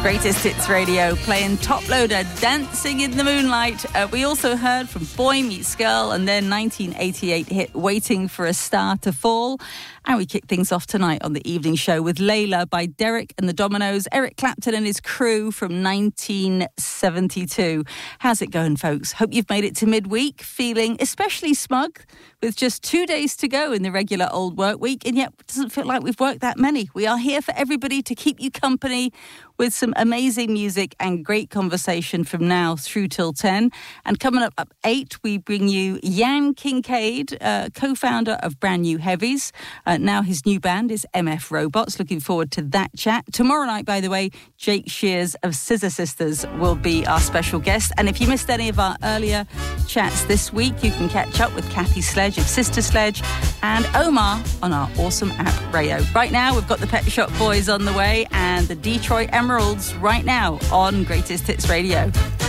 Greatest Hits Radio, playing Top Loader, Dancing in the Moonlight. We also heard from Boy Meets Girl and their 1988 hit Waiting for a Star to Fall. And we kick things off tonight on the evening show with Layla by Derek and the Dominoes, Eric Clapton and his crew from 1972. How's it going, folks? Hope you've made it to midweek, feeling especially smug with just 2 days to go in the regular old work week. And yet it doesn't feel like we've worked that many. We are here for everybody to keep you company with some amazing music and great conversation from now through till 10. And coming up 8, we bring you Jan Kincaid, co-founder of Brand New Heavies. Now his new band is MF Robots. Looking forward to that chat. Tomorrow night, by the way, Jake Shears of Scissor Sisters will be our special guest. And if you missed any of our earlier chats this week, you can catch up with Kathy Sledge of Sister Sledge and Omar on our awesome app, Rayo. Right now, we've got the Pet Shop Boys on the way and the Detroit Emeralds right now on Greatest Hits Radio.